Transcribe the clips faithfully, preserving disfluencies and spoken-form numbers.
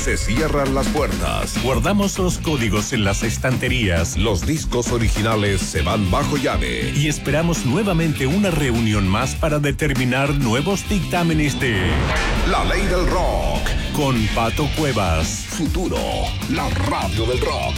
se cierran las puertas. Guardamos los códigos en las estanterías. Los discos originales se van bajo llave. Y esperamos nuevamente una reunión más para determinar nuevos dictámenes de La Ley del Rock. Con Pato Cuevas. Futuro, la radio del rock.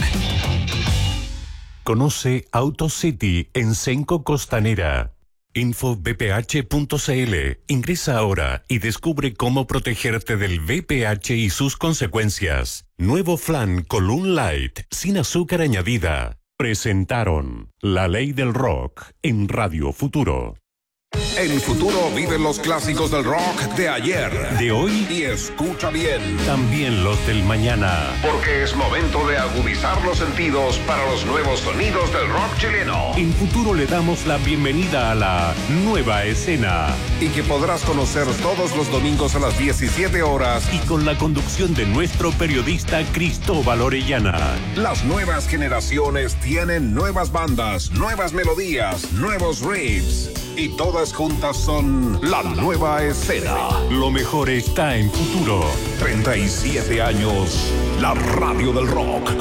Conoce AutoCity en Cenco Costanera. info b p h punto c l. Ingresa ahora y descubre cómo protegerte del V P H y sus consecuencias. Nuevo flan Column Light, sin azúcar añadida. Presentaron La Ley del Rock en Radio Futuro. En Futuro viven los clásicos del rock de ayer, de hoy y escucha bien, también los del mañana. Porque es momento de agudizar los sentidos para los nuevos sonidos del rock chileno. En Futuro le damos la bienvenida a la nueva escena. Y que podrás conocer todos los domingos a las diecisiete horas. Y con la conducción de nuestro periodista Cristóbal Orellana. Las nuevas generaciones tienen nuevas bandas, nuevas melodías, nuevos riffs. Y todas juntas son la nueva escena. Lo mejor está en Futuro. treinta y siete años, la radio del rock.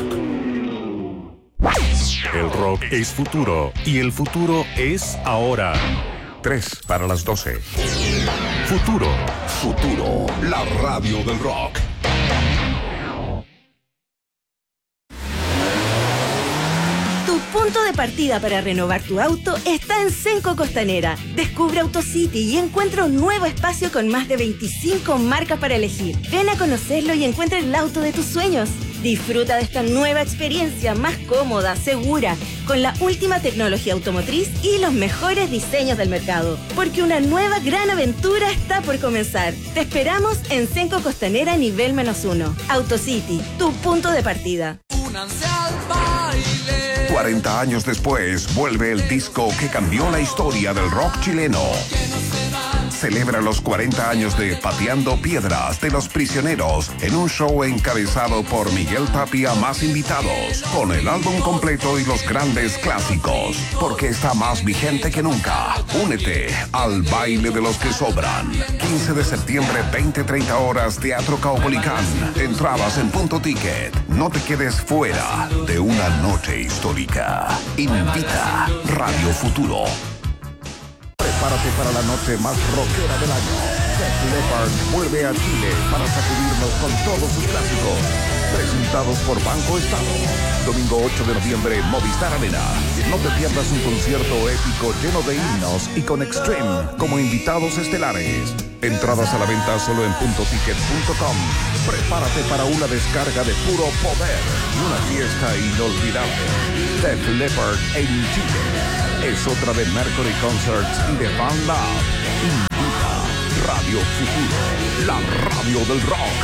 El rock es futuro y el futuro es ahora. Tres para las doce. Futuro. Futuro, la radio del rock. Punto de partida para renovar tu auto está en Cenco Costanera. Descubre AutoCity y encuentra un nuevo espacio con más de veinticinco marcas para elegir. Ven a conocerlo y encuentra el auto de tus sueños. Disfruta de esta nueva experiencia más cómoda, segura, con la última tecnología automotriz y los mejores diseños del mercado. Porque una nueva gran aventura está por comenzar. Te esperamos en Cenco Costanera nivel menos uno. AutoCity, tu punto de partida. cuarenta años después, vuelve el disco que cambió la historia del rock chileno. Celebra los cuarenta años de Pateando Piedras de Los Prisioneros en un show encabezado por Miguel Tapia más invitados, con el álbum completo y los grandes clásicos, porque está más vigente que nunca. Únete al baile de los que sobran. quince de septiembre, veinte treinta horas, Teatro Caupolicán. Entradas en Punto Ticket. No te quedes fuera de una noche histórica. Invita Radio Futuro. Prepárate para la noche más rockera del año. Def Leppard vuelve a Chile para sacudirnos con todos sus clásicos. Presentados por Banco Estado. Domingo ocho de noviembre, Movistar Arena. No te pierdas un concierto épico lleno de himnos y con Extreme como invitados estelares. Entradas a la venta solo en punto ticket punto com. Prepárate para una descarga de puro poder y una fiesta inolvidable. Def Leppard en Chile. Es otra de Mercury Concerts y de Fan Lab. Invita Radio Futuro, la radio del rock.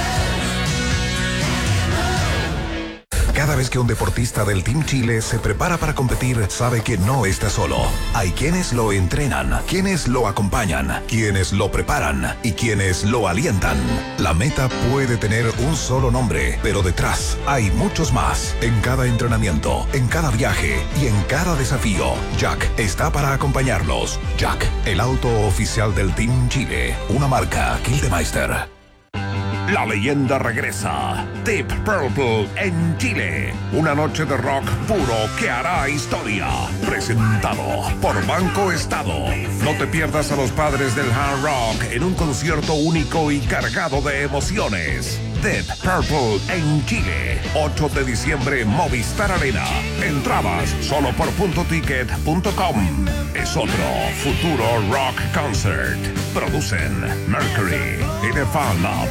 Cada vez que un deportista del Team Chile se prepara para competir, sabe que no está solo. Hay quienes lo entrenan, quienes lo acompañan, quienes lo preparan y quienes lo alientan. La meta puede tener un solo nombre, pero detrás hay muchos más. En cada entrenamiento, en cada viaje y en cada desafío, Jack está para acompañarlos. Jack, el auto oficial del Team Chile, una marca Kildemeister. La leyenda regresa. Deep Purple en Chile. Una noche de rock puro que hará historia. Presentado por Banco Estado. No te pierdas a los padres del hard rock en un concierto único y cargado de emociones. Deep Purple en Chile. ocho de diciembre, Movistar Arena. Entradas solo por punto ticket punto com. Es otro futuro rock concert. Producen Mercury y The Fan Lab.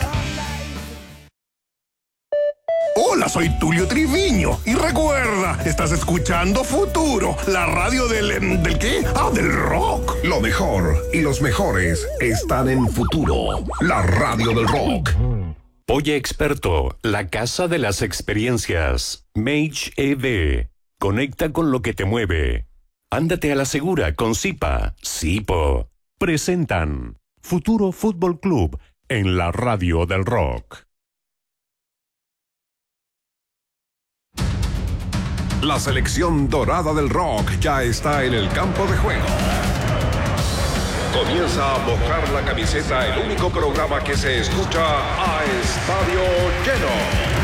Hola, soy Tulio Triviño. Y recuerda, estás escuchando Futuro, la radio del... ¿del qué? Ah, del rock. Lo mejor y los mejores están en Futuro, la radio del rock. Pollo Experto, la casa de las experiencias. Mage E V. Conecta con lo que te mueve. Ándate a la segura con Zipa. Zipo. Presentan Futuro Fútbol Club en la radio del rock. La selección dorada del rock ya está en el campo de juego. Comienza a mojar la camiseta, el único programa que se escucha a estadio lleno.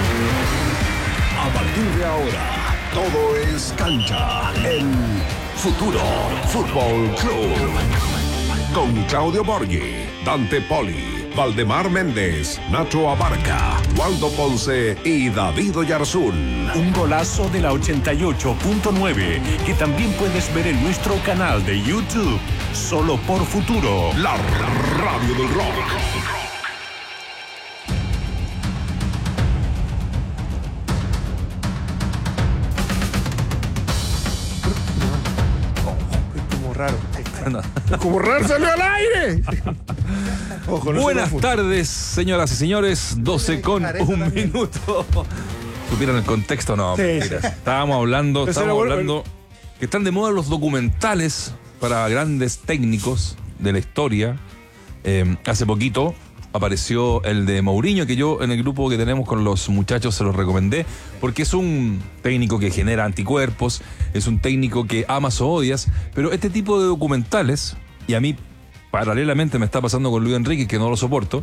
A partir de ahora, todo es cancha en Futuro Fútbol Club. Con Claudio Borghi, Dante Poli, Valdemar Méndez, Nacho Abarca, Waldo Ponce y David Oyarzún. Un golazo de la ochenta y ocho punto nueve que también puedes ver en nuestro canal de YouTube. Solo por Futuro, la radio del rock. Raro. Como raro salió al aire. Ojo, no. Buenas tardes, señoras y señores. doce con un minuto. ¿Supieron el contexto? No. Sí, sí. Estábamos hablando, estábamos hablando que están de moda los documentales para grandes técnicos de la historia. Eh, hace poquito apareció el de Mourinho, que yo en el grupo que tenemos con los muchachos se los recomendé, porque es un técnico que genera anticuerpos, es un técnico que amas o odias, pero este tipo de documentales, y a mí paralelamente me está pasando con Luis Enrique, que no lo soporto,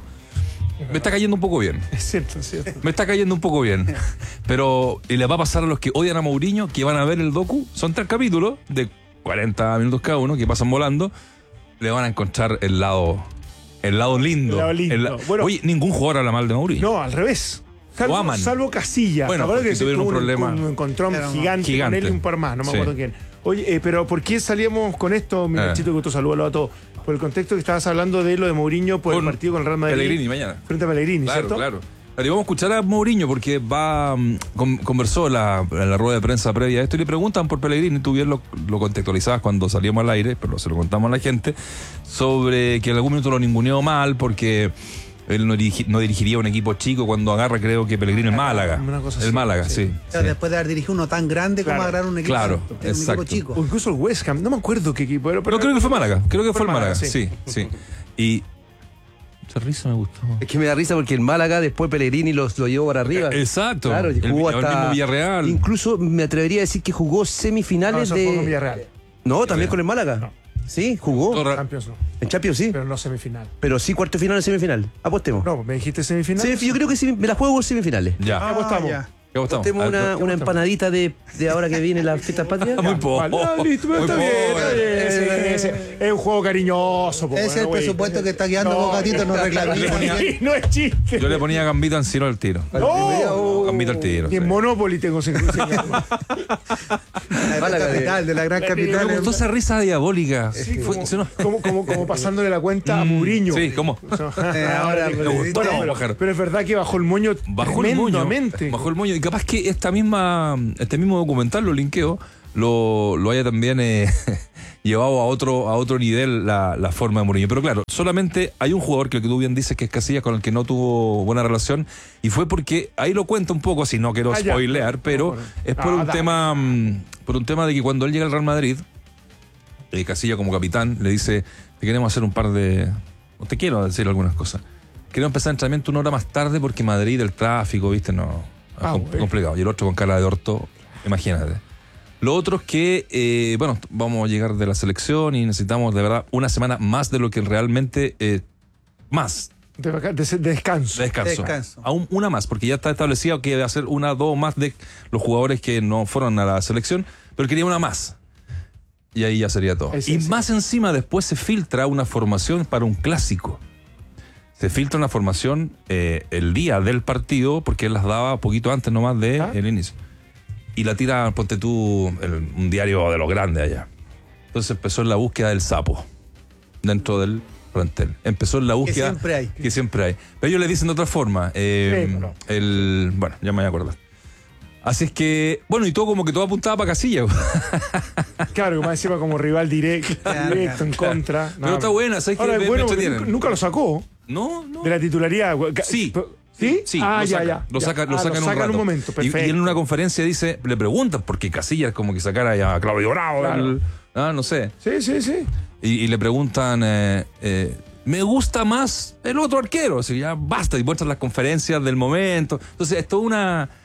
me está cayendo un poco bien. Es cierto, es cierto. Me está cayendo un poco bien. Pero, y le va a pasar a los que odian a Mourinho, que van a ver el docu, son tres capítulos de cuarenta minutos cada uno, que pasan volando, le van a encontrar el lado... El lado lindo. El lado lindo. El, bueno, oye, ningún jugador habla mal de Mourinho. No, al revés. Salvo, aman. salvo Casillas. Bueno, porque que tuvieron un problema. Un, un encontrón Pero gigante, gigante con él y un par más, no me sí. acuerdo quién. Oye, eh, pero ¿por qué salíamos con esto, mi Nachito, eh. que tú saludas a todos? Por el contexto que estabas hablando de lo de Mourinho por con el partido con el Real Madrid. Pellegrini mañana. Frente a Pellegrini, claro, ¿cierto? Claro, claro. Y vamos a escuchar a Mourinho porque va con, conversó la, en la rueda de prensa previa a esto y le preguntan por Pellegrini. Tú bien lo, lo contextualizabas cuando salíamos al aire, pero se lo contamos a la gente, sobre que en algún minuto lo ninguneó mal porque él no, dirigi, no dirigiría un equipo chico cuando agarra, creo que Pellegrini el Málaga. Una cosa el así, Málaga, sí. sí. sí, o sea, sí. Después de haber dirigido uno tan grande como claro, agarrar un equipo, claro, un equipo chico. O incluso el West Ham, no me acuerdo qué equipo era. Pero no, creo que fue Málaga, creo que fue el Málaga, Málaga, sí, sí. sí. Y esa risa me gustó. Es que me da risa porque el Málaga después Pellegrini los, lo llevó para arriba. Exacto. Claro, el, jugó el hasta, mismo Villarreal. Incluso me atrevería a decir que jugó semifinales no, eso de. Fue con Villarreal. No, también Villarreal. con el Málaga. No. Sí, jugó. Torra... Champions no. En Champions sí. Pero no semifinal. Pero sí cuarto final y semifinal. Apostemos. No, me dijiste semifinal. Sí, yo creo que sí, me la juego por semifinales. Ya. Ah, apostamos. ya. ¿Qué apostamos? Apostemos una, una empanadita de, de ahora que viene la fiesta patria. Muy pobre. Vale, ah, listo, pero Muy está bien, pobre. está bien, ese- ese- es un juego cariñoso. po, Ese es bueno, el güey. presupuesto que está guiando Bocatito, no reclama. No es chiste. Yo le ponía Gambito en Ciro al tiro. No. Gambito al tiro. Ni en sí. Monopoly tengo ese La gran Málaga de- capital, de la gran Me Me capital. gustó esa risa diabólica. Sí, Fue- como, se nos- como, como, como pasándole la cuenta a Mourinho. Sí, ¿cómo? Eh, ahora, Me gustó Bueno, pero, bajar. pero es verdad que bajó el moño Bajó el moño. tremendamente. Bajó el moño. Y capaz que esta misma, este mismo documental, lo linkeo, lo, lo haya también eh, llevado a otro, a otro nivel la, la forma de Mourinho. Pero claro, solamente hay un jugador que, el que tú bien dices que es Casillas, con el que no tuvo buena relación, y fue porque, ahí lo cuento un poco, si no quiero Ah, ya. spoilear, pero No, bueno. es por Ah, un dale. tema mm, por un tema de que cuando él llega al Real Madrid, eh, Casillas como capitán le dice, te queremos hacer un par de... o te quiero decir algunas cosas. Queremos empezar el entrenamiento una hora más tarde porque Madrid, el tráfico, viste, no... Ah, es bueno. complicado. Y el otro con cara de orto, imagínate. Lo otro es que, eh, bueno, vamos a llegar de la selección y necesitamos de verdad una semana más de lo que realmente... Eh, más De, vaca- de- de descanso. de descanso. Descanso. Aún una más, porque ya está establecido que debe hacer una, dos más de los jugadores que no fueron a la selección, pero quería una más. Y ahí ya sería todo. Es- y es- más encima después se filtra una formación para un clásico. Se filtra una formación eh, el día del partido, porque él las daba poquito antes nomás del ¿Ah? el inicio. Y la tira, ponte tú, el- un diario de los grandes allá. Entonces empezó en la búsqueda del sapo dentro del plantel. Empezó en la búsqueda siempre hay. que siempre hay. Pero ellos le dicen de otra forma. eh, Sí, bueno. el, bueno, ya me voy a acordar. Así es que, bueno, y todo como que todo apuntaba para Casillas. Claro, más encima como rival directo, Claro, directo en contra. Pero No, está buena, ¿sabes qué? Ahora, Me- me bueno, porque entretienen. nunca, nunca lo sacó No, no. de la titularidad. Sí. ¿Sí? Sí, ah, lo ya, saca, ya. Lo ya. saca, lo Ah, saca en un saca rato. en un momento, Y- perfecto. Y, en una conferencia dice, le preguntan, porque Casillas como que sacara ya a Claudio Bravo, Claro. el- ah, no sé. Sí, sí, sí. Y, y le preguntan, eh, eh, me gusta más el otro arquero. Así, ya basta, y muestran las conferencias del momento. Entonces, es toda una,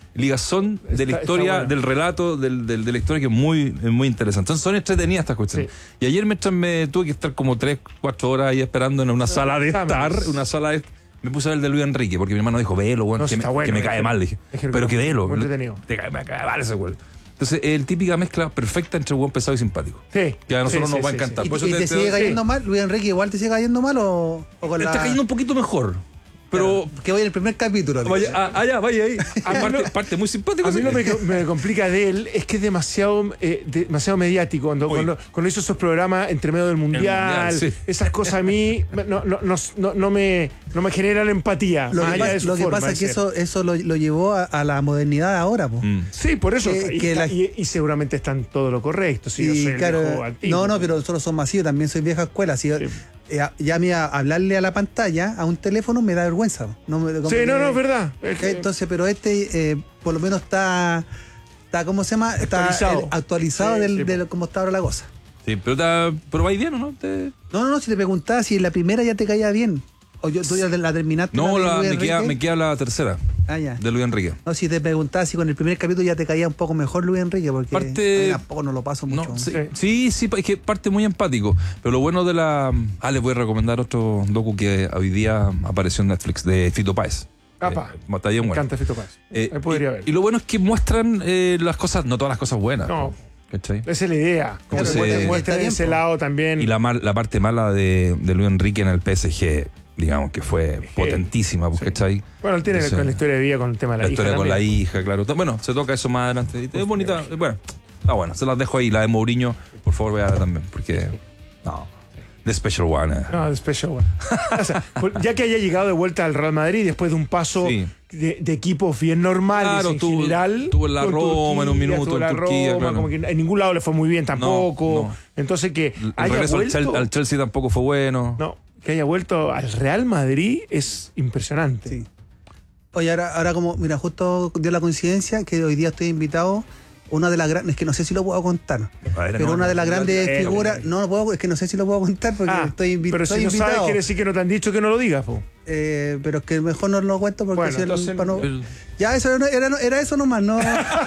ligazón de la Está- historia, está bueno. del relato, del, del- de la historia que es muy, es muy interesante. Entonces son entretenidas estas cuestiones. Sí. Y ayer mientras me tuve que estar como tres, cuatro horas ahí esperando en una sala de estar, exámenes. una sala de... Me puse a ver el de Luis Enrique, porque mi hermano dijo, velo, bueno, No, que, sí me, está bueno, que me es cae que- mal, le dije. es que Pero que velo. muy entretenido. Te cae, me cae mal ese güey. Entonces, es la típica mezcla perfecta entre buen pesado y simpático. Sí. Que a nosotros Sí, nos sí, va a sí, encantar. ¿Y, Por eso y te, sigue te- cayendo sí. mal? ¿Luis Enrique igual te sigue cayendo mal o, o con Te la...? está cayendo un poquito mejor. Pero... Que voy en el primer capítulo. Vaya, ah, allá, vaya ahí. A mí Parte, lo- parte muy simpático. A mí sí. lo que me complica de él es que es demasiado, eh, demasiado mediático. Cuando, Uy. cuando, cuando hizo esos programas entre medio del mundial, mundial, sí. esas cosas a mí no, no, no, no, no me, no me generan empatía. Lo más que, allá pasa, de su lo que forma pasa de es que ser. eso, eso lo, lo llevó a, a la modernidad ahora, po. Mm. Sí, por eso. que- y, que la- y- y seguramente está en todo lo correcto. Sí, yo Y soy el claro, viejo antiguo. no, no, pero nosotros somos masivos, también soy vieja escuela. Si yo- Sí. eh, ya a mí a hablarle a la pantalla, a un teléfono, me da vergüenza. No me- como Sí, que- no, no, es verdad. Es que- Entonces, pero este eh, por lo menos está, está ¿cómo se llama? Está Actualizado. eh, actualizado Sí, del, sí, de po. cómo está ahora la cosa. Sí, pero, ta- pero va bien, ¿o no? Te- No, no, no, si te preguntaba si en la primera ya te caía bien. O yo, tú ya la terminaste. No, de la, Luis me, queda, Enrique. me queda la tercera Ah, ya. de Luis Enrique. No, si te preguntaba si con el primer capítulo ya te caía un poco mejor Luis Enrique, porque Parte- a mí tampoco no lo paso mucho. No, sí, Sí. sí, sí, es que parte muy empático. Pero lo bueno de la. Ah, les voy a recomendar otro docu que hoy día apareció en Netflix de Fito Páez. Apa. Eh, está bien me bueno. encanta Fito Páez. Eh, Ahí podría y, ver. y lo bueno es que muestran eh, las cosas, no todas las cosas buenas. No. ¿Cachai? Esa es la idea. Como Entonces, que muestren- está muestren bien, ese po. lado también. Y la, mal- la parte mala de, de Luis Enrique en el P S G, digamos que fue potentísima, pues, Sí. ¿cachai? Bueno, él tiene Entonces, con la historia de vida, con el tema de la, La hija historia con la también. hija, claro. Bueno, se toca eso más adelante. Es bonita. Bueno, está bueno. Se las dejo ahí. La de Mourinho, por favor, véala también. Porque. No. The Special One. eh. No, The Special One. O sea, pues, ya que haya llegado de vuelta al Real Madrid después de un paso Sí. de, de equipos bien normales Claro, en tuvo- general. tuvo en la con Roma en un minuto, estuvo en la en Turquía, Roma, claro. como que en ningún lado le fue muy bien tampoco. no. Entonces que El haya regreso al, vuelto, Chel- al Chelsea tampoco fue bueno. no, que haya vuelto al Real Madrid es impresionante. Sí. Oye, ahora, ahora como, mira, justo dio la coincidencia que hoy día estoy invitado, una de las grandes, es que no sé si lo puedo contar, A ver, pero no, una de las no, grandes no, no, figuras, no. no lo puedo, es que no sé si lo puedo contar porque Ah, estoy, invi- pero estoy si no invitado. sabes, quiere decir que no te han dicho que no lo digas, po. Eh, pero es que mejor no lo cuento porque Bueno, si el- entonces- para no- El- ya eso era, era, era eso nomás, no,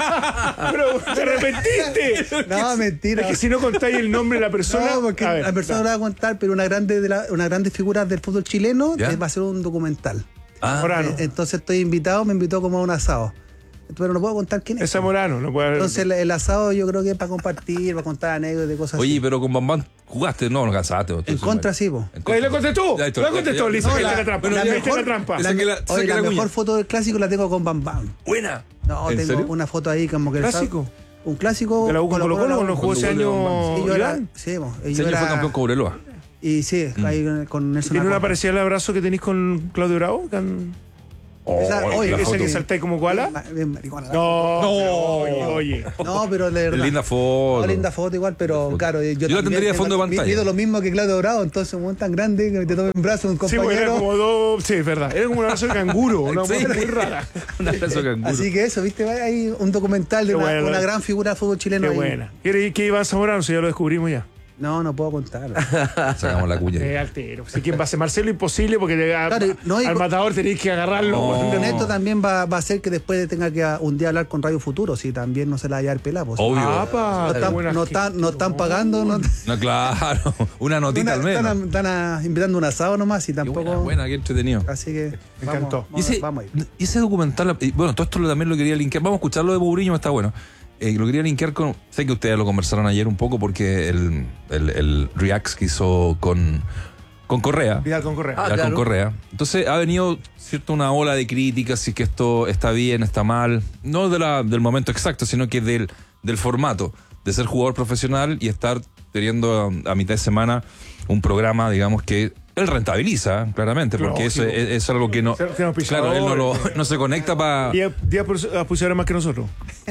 Pero te arrepentiste. no, mentira. Es que si no contáis el nombre de la persona. No, porque a ver, la persona no. lo va a contar, pero una grande de la, una grandes figuras del fútbol chileno ¿Ya? eh, va a ser un documental. Ah, Morano. Eh, entonces estoy invitado, me invitó como a un asado. Pero no puedo contar quién es. Es Zamorano, no puede haber. Entonces el, el asado yo creo que es para compartir, para contar anécdotas y cosas oye, así. pero con Bambán jugaste, no, no cansaste. En contra sí, po. Oye, ¿le contestó? Ya, ¿Le contestó? Le hizo No, que la- la trampa. la Le metiste mejor- la trampa. la- Saque la- Oye, saque la, la mejor cuña. foto del clásico la tengo con Bam Bam. Buena. No, ¿En tengo serio? una foto ahí como que el ¿Clásico? sábado- un clásico. De la U con Colo Colo cuando jugó ese Cuando jugó año. Sí, yo era, Iván. sí, po, y Ese yo año era- fue campeón Cobreloa. Y sí, ahí con- con Nelson ¿Tiene una Acosta. parecida al abrazo que tenéis con Claudio Bravo? ¿Can- Esa- Oh, oye, la ¿Ese foto. que saltáis como koala? Bien ma- bien maricona. No, No. Oye, oye. No, pero de verdad. Linda foto. No, linda foto igual, pero foto. claro, yo, Yo la también tendría de fondo de tengo- pantalla. Mido lo mismo que Claudio Bravo, entonces un tan grande que te tome en brazo un Sí, bueno, era compañero. como dos. Sí, es verdad. Era como un abrazo de canguro. Una Sí. cosa muy rara. Un abrazo canguro. Así que eso, viste, hay un documental de Qué una, bueno. una gran figura del fútbol chileno. Qué ahí. buena. ¿Quiere que Iván Zamorano? Si ya lo descubrimos ya. No, no puedo contarlo. Sacamos la cuña. Eh, altero. Si quién va a ser Marcelo, imposible porque te- a- Claro, no, y al con- matador tenéis que agarrarlo. No. weón, de- Con esto también va, va a ser que después tenga que a- un día hablar con Radio Futuro, si también no se la vaya a dar pelado. Pues. Obvio. Ah, pa, No qué están, buena no gente. están, no están pagando, no, No, claro. Una notita una- al están, menos. a- están a- invitando un asado nomás y Qué tampoco. buena, buena, qué entretenido. Así que. Me vamos, encantó. Vamos, Y ese, vamos ahí. y ese documental, y bueno, todo esto lo- también lo quería linkear. Vamos a escucharlo de Mourinho, está bueno. Eh, lo quería linkear con. Sé que ustedes lo conversaron ayer un poco porque el, el, el Reacts que hizo con, con Correa. Vidal con Correa. Ah, Vidal con claro. Correa. Entonces ha venido cierto una ola de críticas, si que esto está bien, está mal. No de la, del momento exacto, sino que del, del formato de ser jugador profesional y estar teniendo a, a mitad de semana un programa, digamos, que él rentabiliza, claramente, porque eso Lógico. es, es algo que no. Ser- ser auspiciador. Claro, él no, lo- no se conecta para. diez auspiciadores más que nosotros.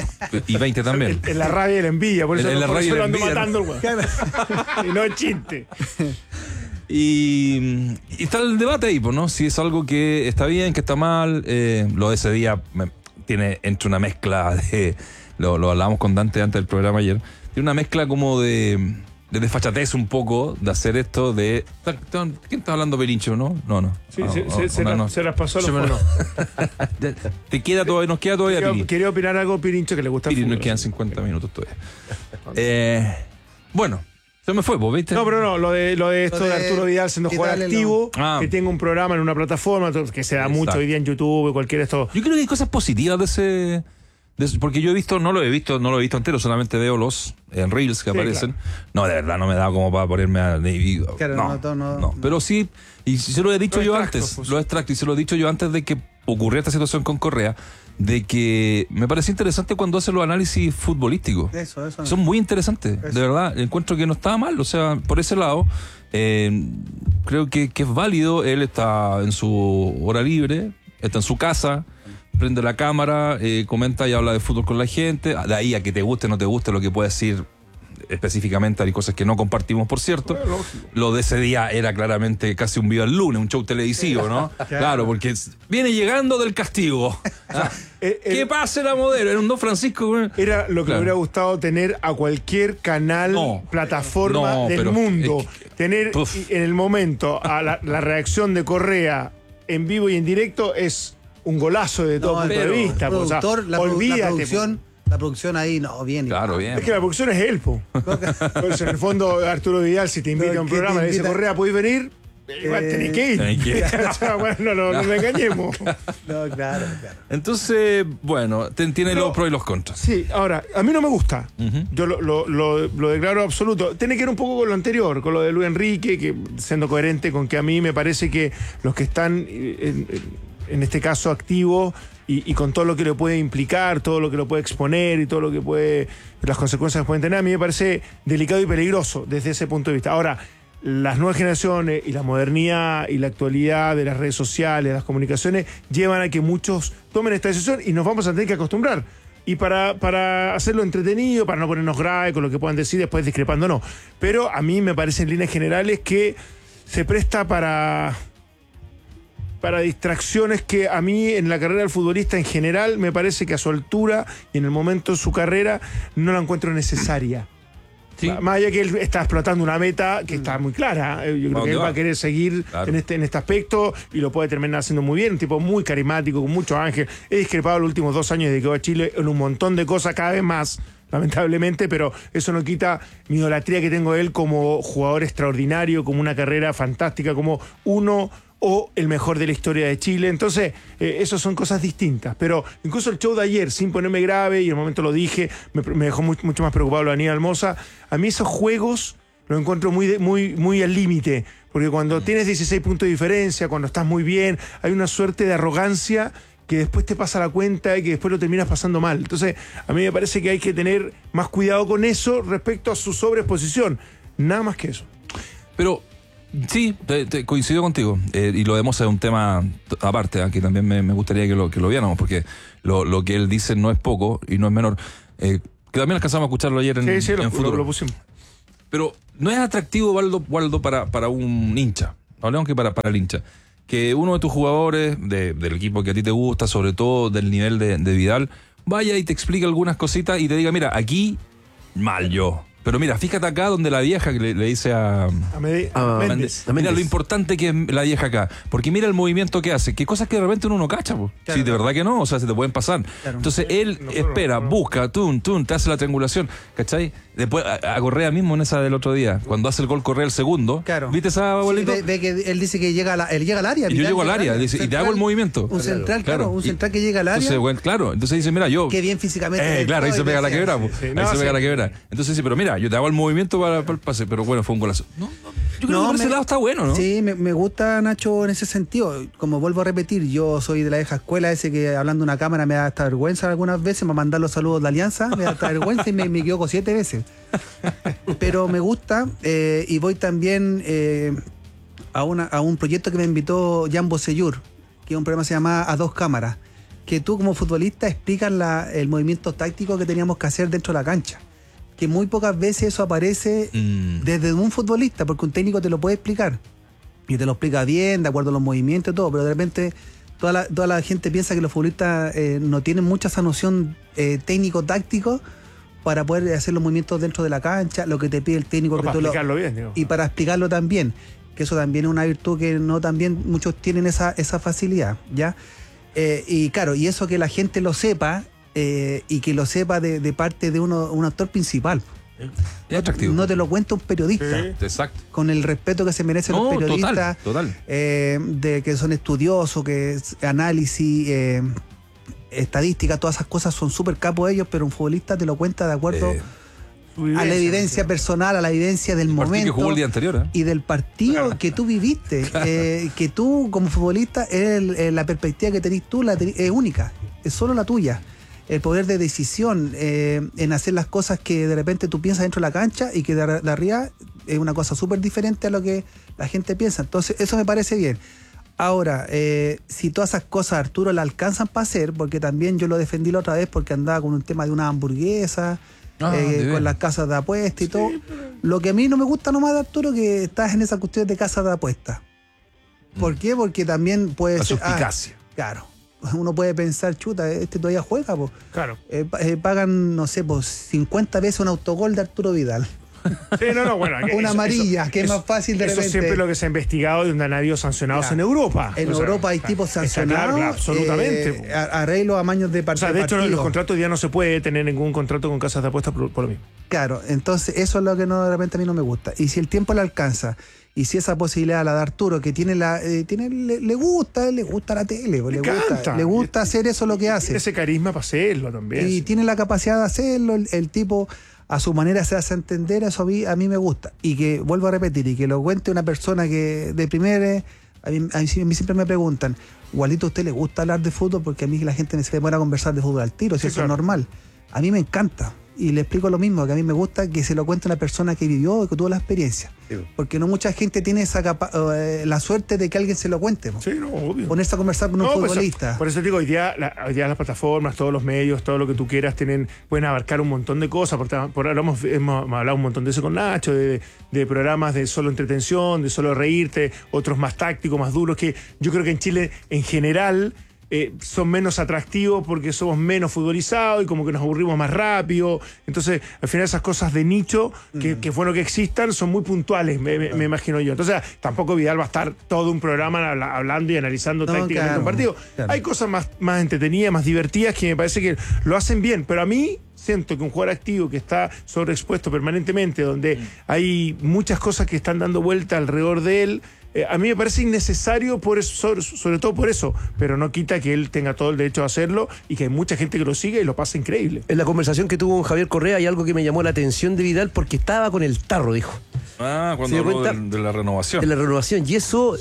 Y veinte también. En, en la rabia y la envidia. Por eso, En- en la por rabia eso y lo la ando envidia, matando el weón. Y no es chiste. Y, y está el debate ahí, pues, ¿no? Si es algo que está bien, que está mal. Eh, lo de ese día me- tiene entre una mezcla de. Lo, lo hablábamos con Dante antes del programa ayer. Tiene una mezcla como de. de desfachatez un poco de hacer esto de... ¿Quién está hablando, Pelincho? ¿No? No, no. Sí, no, se, no, se, se, no, la, no. se las pasó a los no. Te queda todavía, nos queda todavía quería, Piri. quería opinar algo, Pirincho, que le gusta Piri, el fútbol. nos quedan cincuenta minutos todavía. eh, bueno, se me fue, ¿vos viste? No, pero no, lo de, lo de esto Lo de, de Arturo Vidal siendo jugador quitarle activo, lo- Ah. que tenga un programa en una plataforma, que se da Exacto. mucho hoy día en YouTube, cualquier de estos. Yo creo que hay cosas positivas de ese... de ese- porque yo he visto, no lo he visto, no lo he visto entero, solamente veo los en Reels que Sí, aparecen. No, de verdad, no me da como para ponerme a... y- Claro, no, no, no, no, no. Pero sí, y se lo he dicho Los yo extractos, antes, pues. lo extracto, y se lo he dicho yo antes de que ocurriera esta situación con Correa, de que me parece interesante cuando hace los análisis futbolísticos. Eso, eso. Son muy interesantes, Eso. de verdad. Encuentro que no estaba mal, o sea, por ese lado, eh, creo que, que es válido. Él está en su hora libre, está en su casa, prende la cámara, eh, comenta y habla de fútbol con la gente. De ahí a que te guste o no te guste lo que puede decir específicamente, hay cosas que no compartimos, por cierto. Lo de ese día era claramente casi un Viva el Lunes, un show televisivo, ¿no? Claro, porque es- viene llegando del castigo. Ah, Eh, eh, ¿Qué pase la modelo? Era un Don Francisco. güey. Era lo que Claro. me hubiera gustado tener a cualquier canal, No. plataforma No, del pero mundo. es que- tener Uf. y- en el momento a la, la reacción de Correa en vivo y en directo es un golazo de todo No, punto pero de vista. El po, o sea, productor, la, produ- la olvídate, producción, la producción ahí, no, bien. Claro, bien. Es que la producción es él, po. Pues en el fondo, Arturo Vidal, si te invita a un ¿Qué te programa y le dice, invita? Correa, ¿podés venir? Igual Eh, tenés que ir. tenés que ir. O sea, bueno, no, no, no nos engañemos. No, claro, claro. Entonces, bueno, te- tiene Pero- los pros y los contras. Sí, ahora, a mí no me gusta. Ujú. Yo lo, lo, lo, lo declaro absoluto. Tiene que ver un poco con lo anterior, con lo de Luis Enrique, que siendo coherente con que a mí me parece que los que están, eh, en, en este caso, activos y, y con todo lo que le puede implicar, todo lo que lo puede exponer y todo lo que puede, las consecuencias que pueden tener, a mí me parece delicado y peligroso desde ese punto de vista. Ahora, las nuevas generaciones y la modernidad y la actualidad de las redes sociales, las comunicaciones, llevan a que muchos tomen esta decisión y nos vamos a tener que acostumbrar. Y para, para hacerlo entretenido, para no ponernos grave con lo que puedan decir después discrepando, no. Pero a mí me parece en líneas generales que se presta para, para distracciones que a mí en la carrera del futbolista en general me parece que a su altura y en el momento de su carrera no la encuentro necesaria. Sí. Más allá que él está explotando una meta que está muy clara. Eh, Yo creo ¿Dónde que él va? va a querer seguir Claro. en, este, en este aspecto y lo puede terminar haciendo muy bien. Un tipo muy carismático, con mucho ángel. He discrepado los últimos dos años de que va a Chile en un montón de cosas, cada vez más, lamentablemente, pero eso no quita mi idolatría que tengo de él como jugador extraordinario, como una carrera fantástica, como uno o el mejor de la historia de Chile. Entonces, eh, eso son cosas distintas. Pero incluso el show de ayer, sin ponerme grave, y en el momento lo dije, me, me dejó muy- mucho más preocupado lo de Aníbal Mosa. A mí esos juegos los encuentro muy, de- muy, muy al límite. Porque cuando tienes dieciséis puntos de diferencia, cuando estás muy bien, hay una suerte de arrogancia que después te pasa la cuenta y que después lo terminas pasando mal. Entonces, a mí me parece que hay que tener más cuidado con eso respecto a su sobreexposición. Nada más que eso. Pero sí, te- te coincido contigo. Eh, y lo de Mosa es un tema t- aparte, ¿eh? Que también me, me gustaría que lo, que lo viéramos, porque lo, lo que él dice no es poco y no es menor. Eh, que también alcanzamos a escucharlo ayer en, Sí, sí, lo, en lo, Futuro. lo pusimos. Pero no es atractivo, Waldo, Waldo para, para un hincha. Hablemos que para, para el hincha. Que uno de tus jugadores de- del equipo que a ti te gusta, sobre todo del nivel de, de Vidal, vaya y te explique algunas cositas y te diga, mira, aquí mal yo. Pero mira, fíjate acá donde la vieja que le, le dice a... A, Medi- Ah, a Méndez. Méndez, a mira Méndez. lo importante que es la vieja acá. Porque mira el movimiento que hace. Que cosas que de repente uno no cacha, po. Claro, Sí, de verdad que no. O sea, se te pueden pasar. Claro. Entonces él Nosotros espera, no. busca, tun, tun, te hace la triangulación. ¿Cachai? Después a, a Correa mismo en esa del otro día. Cuando hace el gol Correa el segundo. Claro. ¿Viste esa, Sí, abuelito? ve, ve que él dice que llega a la- él llega al área. Y yo Vidal llego al llega área, dice, y te Central, hago el movimiento. Un central, claro, un Y- central que llega al área. Entonces, bueno, claro. Entonces dice, mira, yo... Qué bien físicamente. Eh, claro, ahí se pega la decía, quebra, po. sí, ahí no, se pega sí. la quebra. Entonces sí, pero mira, yo te hago el movimiento para, para el pase, pero bueno, fue un golazo. No, no, yo creo No, que por ese me- lado está bueno, ¿no? Sí, me, me gusta Nacho en ese sentido. Como vuelvo a repetir, yo soy de la vieja escuela, ese que hablando de una cámara me da hasta vergüenza algunas veces, me mandar los saludos de Alianza, me da hasta vergüenza y me, me equivoco siete veces. Pero me gusta eh, y voy también eh, a, una, a un proyecto que me invitó Jan Bosellur, que es un programa que se llama A Dos Cámaras, que tú como futbolista explicas la, el movimiento táctico que teníamos que hacer dentro de la cancha. Que muy pocas veces eso aparece Mm. desde un futbolista, porque un técnico te lo puede explicar. Y te lo explica bien, de acuerdo a los movimientos y todo, pero de repente toda la, toda la gente piensa que los futbolistas eh, no tienen mucha esa noción eh, técnico-táctico, para poder hacer los movimientos dentro de la cancha, lo que te pide el técnico. O que para tú explicarlo lo, bien, digo. Y para explicarlo también, que eso también es una virtud que no también muchos tienen esa, esa facilidad, ¿ya? Eh, y claro, y eso que la gente lo sepa, eh, y que lo sepa de, de parte de uno, un actor principal. Es atractivo. No te lo cuenta un periodista. Sí. Exacto. Con el respeto que se merecen No, los periodistas, total, total. eh, de que son estudiosos, que es análisis, eh, estadística, todas esas cosas son súper capos ellos, pero un futbolista te lo cuenta de acuerdo Eh, a la evidencia personal, a la evidencia del el partido momento que jugó el día anterior, ¿eh? y del partido que tú viviste. Eh, que tú, como futbolista, el- el- la perspectiva que tenés tú la tenés- es única, es solo la tuya. El poder de decisión eh, en hacer las cosas que de repente tú piensas dentro de la cancha y que de, de arriba es una cosa súper diferente a lo que la gente piensa. Entonces, eso me parece bien. Ahora, eh, si todas esas cosas Arturo la alcanzan para hacer, porque también yo lo defendí la otra vez porque andaba con un tema de una hamburguesa, Ah, eh, de con veras. las casas de apuestas y todo. Lo que a mí no me gusta nomás de Arturo que estás en esa cuestión de casas de apuestas. ¿Por qué? Porque también puede La ser... ah, suspicacia. claro. Uno puede pensar, chuta, este todavía juega, pues. Claro. Eh, pa- eh, pagan, no sé, pues cincuenta veces un autogol de Arturo Vidal. Sí, no, no, bueno. Una eso- amarilla, eso- que es más fácil de Eso repente. siempre es lo que se ha investigado de donde han habido sancionados Claro. en Europa. En O sea, Europa hay está- tipos está sancionados. claro, absolutamente. eh, a- arreglos a maños de O partido. sea, de hecho, en los contratos ya no se puede tener ningún contrato con casas de apuestas por, por lo mismo. Claro, entonces eso es lo que no, de repente a mí no me gusta. Y si el tiempo le alcanza, y si esa posibilidad la da Arturo, que tiene la, eh, tiene, le, le gusta, le gusta la tele, pues, le, Le gusta, encanta. le gusta hacer eso lo que Tiene hace. ese carisma para hacerlo también. Y sí. tiene la capacidad de hacerlo, el, el tipo a su manera se hace entender, eso a mí, a mí me gusta. Y que, vuelvo a repetir, y que lo cuente una persona que de primera, a mí, a mí siempre me preguntan, Gualito, ¿a usted le gusta hablar de fútbol? Porque a mí la gente me se demora a conversar de fútbol al tiro, si Sí, eso claro. es normal. A mí me encanta. Y le explico lo mismo, que a mí me gusta que se lo cuente una persona que vivió y que tuvo la experiencia. Porque no mucha gente tiene esa capa- eh, la suerte de que alguien se lo cuente. po. Sí, no, obvio. Ponerse a conversar con un No, pues, futbolista. por eso digo, hoy día, la- hoy día las plataformas, todos los medios, todo lo que tú quieras, tienen, pueden abarcar un montón de cosas. Por, por ahora hemos, hemos hablado un montón de eso con Nacho, de, de programas de solo entretención, de solo reírte, otros más tácticos, más duros, que yo creo que en Chile, en general, eh, son menos atractivos porque somos menos futbolizados y como que nos aburrimos más rápido. Entonces, al final esas cosas de nicho, que, que es bueno que existan, son muy puntuales, me, me- me imagino yo. Entonces, tampoco Vidal va a estar todo un programa habla- hablando y analizando No, tácticamente claro, un partido. claro. Hay cosas más, más entretenidas, más divertidas que me parece que lo hacen bien, pero a mí siento que un jugador activo que está sobreexpuesto permanentemente, donde hay muchas cosas que están dando vuelta alrededor de él, eh, a mí me parece innecesario por eso, sobre, sobre todo por eso, pero no quita que él tenga todo el derecho a hacerlo y que hay mucha gente que lo sigue y lo pasa increíble. En la conversación que tuvo con Javier Correa hay algo que me llamó la atención de Vidal porque estaba con el tarro, dijo, Ah, cuando ¿Se dio habló cuenta? de, de la renovación. de la renovación. Y eso,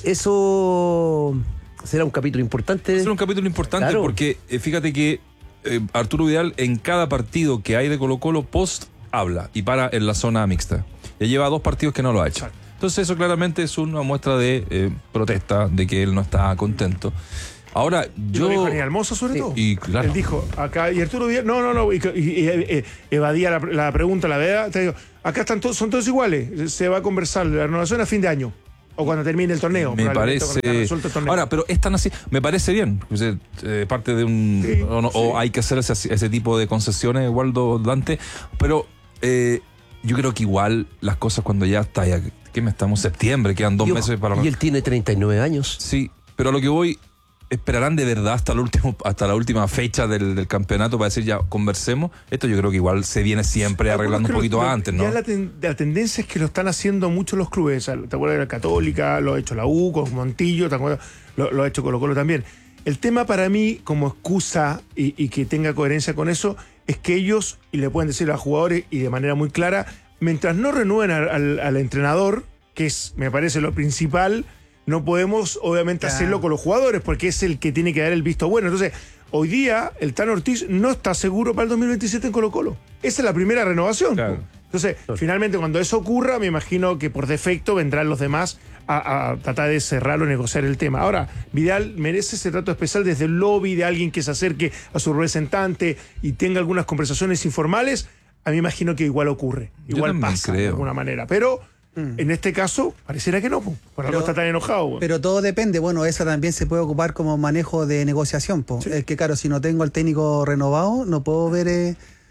eso será un capítulo importante. Es un capítulo importante Claro. porque eh, fíjate que eh, Arturo Vidal en cada partido que hay de Colo Colo post habla y para en la zona mixta. Ya lleva dos partidos que no lo ha hecho. Entonces eso claramente es una muestra de eh, protesta, de que él no está contento. Ahora, Yo, yo... lo dijo Daniel Hermoso sobre todo. Y claro. Él dijo, acá, y Arturo Vidal, no, no, no, y, y- y- eh, evadía la, la pregunta, la verdad, te digo, acá están todos, son todos iguales, se va a conversar la renovación a fin de año, o cuando termine el torneo. Me probablemente cuando esté parece. resuelto el torneo. Ahora, pero es tan así. Me parece bien. O sea, eh, parte de un. Sí, o, no- sí. o hay que hacer ese, ese tipo de concesiones, Waldo Dante. Pero eh, yo creo que igual las cosas cuando ya está. Ya, ¿qué me estamos? Septiembre, quedan dos y, meses para. y él tiene treinta y nueve años. Sí, pero a lo que voy. ¿Esperarán de verdad hasta, el último, hasta la última fecha del, del campeonato para decir ya conversemos? Esto yo creo que igual se viene siempre arreglando un Creo poquito que lo- antes, ¿no? Ya la, ten- la tendencia es que lo están haciendo mucho los clubes. ¿Te acuerdas de la Católica? Lo ha hecho la U con Montillo, ¿te acuerdas? Lo, lo ha hecho Colo Colo también. El tema para mí, como excusa y, y que tenga coherencia con eso, es que ellos, y le pueden decir a los jugadores y de manera muy clara, mientras no renueven al, al- al entrenador, que es, me parece, lo principal, no podemos obviamente Claro. hacerlo con los jugadores porque es el que tiene que dar el visto bueno. Entonces, hoy día el Tan Ortiz no está seguro para el dos mil veintisiete en Colo Colo. Esa es la primera renovación. Claro. po. Entonces, finalmente cuando eso ocurra, me imagino que por defecto vendrán los demás a, a tratar de cerrarlo, negociar el tema. Ahora, Vidal merece ese trato especial desde el lobby de alguien que se acerque a su representante y tenga algunas conversaciones informales. A mí me imagino que igual ocurre. Yo Igual también pasa de creo. alguna manera. Pero en este caso, pareciera que no. po. Por algo Pero- está tan enojado. po. Pero todo depende, bueno, esa también se puede ocupar como manejo de negociación. Po. Es que claro, si no tengo al técnico renovado, no puedo ver, eh,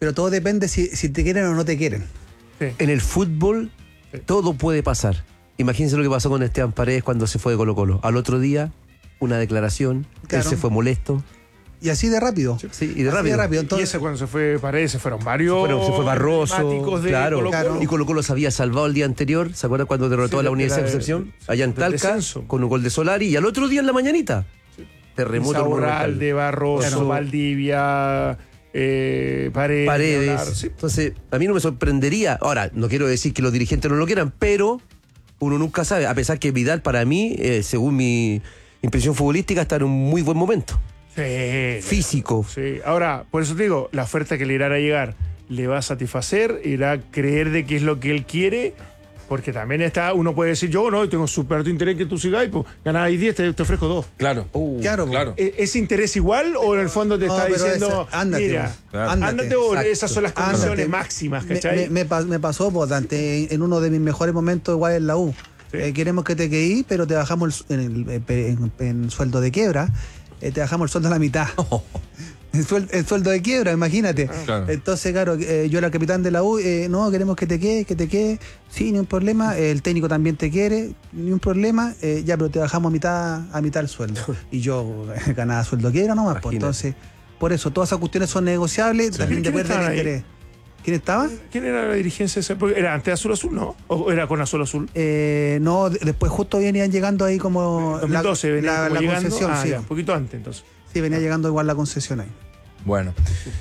pero todo depende si, si te quieren o no te quieren. Sí. En el fútbol Sí. todo puede pasar. Imagínense lo que pasó con Esteban Paredes cuando se fue de Colo-Colo. Al otro día, una declaración, Claro. él se fue molesto. Y así de rápido. Sí, y de Así rápido. de rápido. Y Entonces, ese cuando se fue Paredes, se fueron varios. Bueno, se fue Barroso, emblemáticos de claro, Colo-Colo. y Colo-Colo se había salvado el día anterior, ¿se acuerdan cuando derrotó Sí, a la de- Universidad de de la- Concepción? sí, Allá en del Talca, descenso. con un gol de Solari, y al otro día en la mañanita, terremoto en el Monumental. de Barroso, Claro. Valdivia, eh, Paredes. Paredes. hablar, sí. Entonces, a mí no me sorprendería. Ahora, no quiero decir que los dirigentes no lo quieran, pero uno nunca sabe. A pesar que Vidal, para mí, eh, según mi impresión futbolística, está en un muy buen momento. Sí, Físico. sí. Ahora, por eso te digo, la oferta que le irá a llegar le va a satisfacer, irá a creer de qué es lo que él quiere, porque también está, uno puede decir, yo no, tengo súper alto interés que tú sigas y pues ganáis diez, te, te ofrezco dos. Claro. claro, Claro. ¿E- ¿Ese interés igual o en el fondo te No, está pero diciendo, esa- ándate, mira, vos, Claro. ándate. ándate o Exacto. esas son las condiciones Ándate. máximas, Me, ¿cachai? me- me pa- me pasó, pues, Dante, en uno de mis mejores momentos igual en la U. Sí. Eh, queremos que te quedes, pero te bajamos el, en, el- en- en sueldo de quiebra, eh, te bajamos el sueldo a la mitad. El, suel- el sueldo de quiebra, imagínate. Claro. Entonces, claro, eh, yo era el capitán de la U, eh, no, queremos que te quedes, que te quedes. Sí, ni un problema. Eh, el técnico también te quiere, ni un problema. Eh, ya, pero te bajamos a mitad, a mitad el sueldo. Y yo eh, ganaba sueldo de quiebra nomás. Pues, Imagínate. entonces, por eso, todas esas cuestiones son negociables, también ¿Quién depende estaba del ahí? interés. ¿Quién estaba? ¿Quién era la dirigencia esa? Porque ¿era antes Azul Azul, no? ¿O era con Azul Azul? Eh, no, de- después justo venían llegando ahí como dos mil doce la, venía la- como la llegando. concesión, Ah, sí. ya, un poquito antes entonces. Sí, venía llegando igual la concesión ahí. Bueno.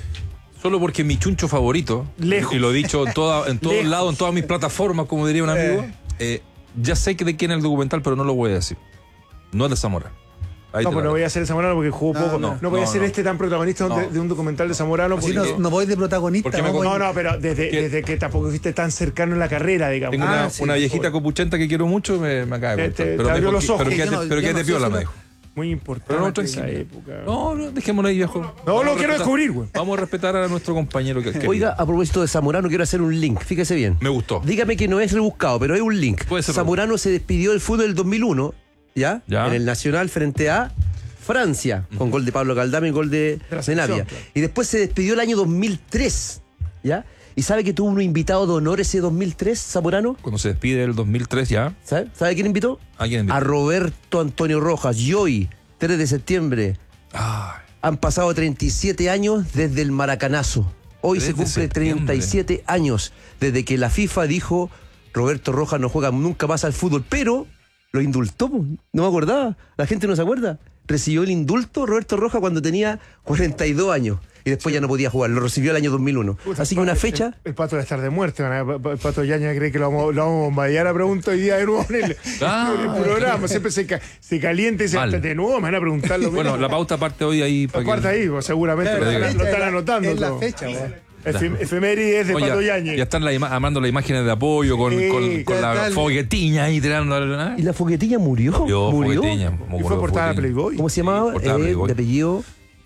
Solo porque mi chuncho favorito, Lejos. y lo he dicho en, toda, en todos Lejos. lados, en todas mis plataformas, como diría un amigo, eh, ya sé que de quién es el documental, pero no lo voy a decir. No es de Zamora. Ahí No, te pero la no voy dejo. a ser Zamorano porque jugó No, poco. No, no, voy a no, ser no. este tan protagonista No. de, de un documental de Zamorano. Si Porque, no, no voy de protagonista. porque me no voy- no, no, pero desde, ¿Qué? desde que tampoco fuiste tan cercano en la carrera, digamos. Tengo Ah, una, sí, una por viejita favor. copuchenta que quiero mucho, me, me acaba de Te- contar. te- Pero, te me abrió dijo los que- ojos. pero Yo quédate, no- pero yo quédate no sé piola, si me lo- dijo. Muy importante Pero no, esa tranquilo. época. No, no, dejémoslo ahí, viejo. No, Vamos lo a quiero respetar- descubrir, güey. Vamos a respetar a nuestro compañero que, que Oiga, a propósito de Zamorano, quiero hacer un link, fíjese bien. me gustó. Dígame que no es rebuscado, pero es un link. Puede ser Zamorano se despidió del fútbol del dos mil uno, ¿ya? Ya. En el Nacional frente a Francia, con gol de Pablo Caldame y gol de, la de selección, Navia. claro. Y después se despidió el año dos mil tres, ¿ya? ¿Y sabe que tuvo un invitado de honor ese dos mil tres, Zamorano? Cuando se despide el dos mil tres ya, ¿Sabe? ¿Sabe quién invitó? ¿a quién invitó? A Roberto Antonio Rojas. Y hoy, tres de septiembre, Ay, han pasado treinta y siete años desde el Maracanazo. Hoy tres se de cumple septiembre. treinta y siete años desde que la FIFA dijo Roberto Rojas no juega nunca más al fútbol, pero lo indultó, po. No me acordaba, la gente no se acuerda. Recibió el indulto Roberto Rojas cuando tenía cuarenta y dos años y después ya no podía jugar, lo recibió el año dos mil uno. Puta, Así que una el- fecha... El, el pato debe estar de muerte. van a- El pato Yaña cree que lo vamos, lo vamos a bombardear a pregunta hoy día de nuevo en el, Ah, en el programa. Siempre se, ca- se calienta y se Mal. de nuevo me van a preguntar lo mismo. bueno, la pauta parte hoy ahí. para que- Aparte ahí, pues, seguramente Claro, lo, la están- fecha lo están es la- anotando. es la todo. fecha, vos. Efem- Efemérides de Oye, Pato ya, Yañez. ya están la ima- armando las imágenes de apoyo con, Sí, con, con ya la están. foguetiña ahí tirando. ¿eh? ¿Y la foguetilla murió? Yo, ¿Murió? foguetiña, Y como fue la portada de foguetiña. Playboy. ¿Cómo se llamaba? portada Eh, Playboy. de apellido...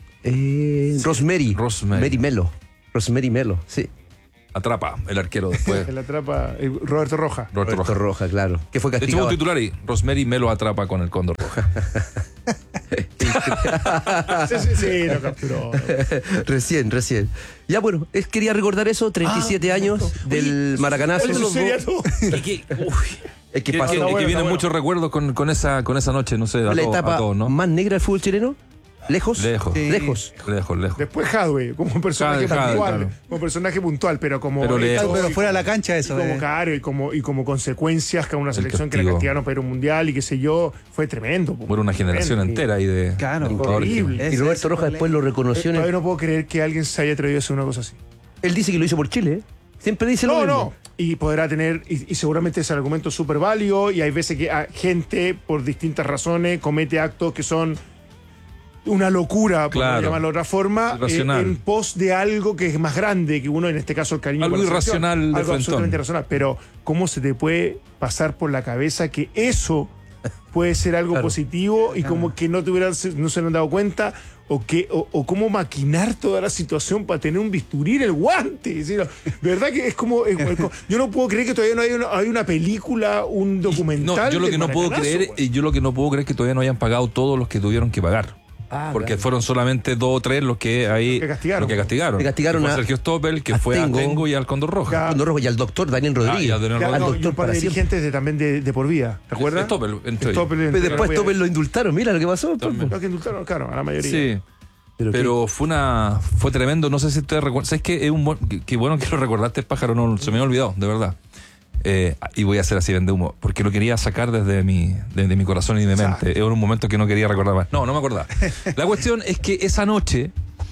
eh, Rosemary. Rosemary. Mary Melo. Rosemary Melo, sí. Atrapa el arquero después. Que la atrapa eh, Roberto Roja. Roberto Roberto Rojas. Roja, claro. Que fue De hecho, castigado. un titular ahí. Rosemary Melo atrapa con el cóndor roja. Sí, sí, sí, lo capturó. Recién, recién. Ya bueno, es, quería recordar eso, treinta y siete años del Maracanazo. Eso sería todo. Es que Que, pasó que- bueno, que está vienen bueno. muchos recuerdos con, con, esa, con esa noche, no sé, a, la todos, a etapa todos, ¿no? más negra del fútbol chileno. ¿Lejos? Lejos. Sí. Lejos. Lejos, lejos. Después Hadwe, como un personaje Hadwe, puntual. claro. Como personaje puntual, pero como. Pero lejos. Claro, pero fuera de la cancha Y eso. como eh. caro y como, y como consecuencias que a una selección que la castigo. castigaron para ir a un mundial y qué sé yo, fue tremendo. po. Muere una generación Tremendo. entera ahí de. Claro, de jugadores. horrible. Es- Y Roberto ese Rojas problema. después lo reconoció. en el- Todavía no puedo creer que alguien se haya atrevido a hacer una cosa así. Él dice que lo hizo por Chile. ¿eh? Siempre dice lo No, mismo. no. Y podrá tener, y, y seguramente ese argumento es súper válido, y hay veces que ah, gente, por distintas razones, comete actos que son una locura, por Claro. no llamarlo de otra forma, eh, Irracional. en pos de algo que es más grande que uno, en este caso el cariño. Algo por la selección. irracional de Algo frentón. absolutamente irracional. Pero, ¿cómo se te puede pasar por la cabeza que eso puede ser algo Claro. positivo y como que no, te hubieran, no se han dado cuenta? O, que, o, o cómo maquinar toda la situación para tener un bisturí en el guante. Es decir, de verdad que es como, es- es como- yo no puedo creer que todavía no hay una, hay una película, un documental. No, yo lo del que no puedo Maracanazo, creer, güey. y yo lo que no puedo creer es que todavía no hayan pagado todos los que tuvieron que pagar. Ah, porque claro. fueron solamente dos o tres los que ahí Los que castigaron. los que castigaron. Que castigaron fue a- Sergio Stoppel, que a fue Tengo. a Tengo y al Cóndor Roja. Ya. Cuando Rojo y al doctor Daniel Rodríguez. Ah, y a Daniel Ya, al no, y doctor un par para de siempre. dirigentes de, también de, de por vida. ¿Te acuerdas? Stoppel, entre ellos. Stoppel, Pero entre después la- Stoppel lo indultaron, mira lo que pasó. También. Los que indultaron, claro, a la mayoría. Sí. Pero, Pero fue una fue tremendo, no sé si ustedes recuerdan, ¿sabes qué? Es un buen, qué, qué bueno que lo recordaste, pájaro, no se me había olvidado, de verdad. Eh, y voy a hacer así, vende humo, porque lo quería sacar desde mi, desde mi corazón y de mi mente. Es un momento que no quería recordar más. No, no me acordaba. La cuestión es que esa noche,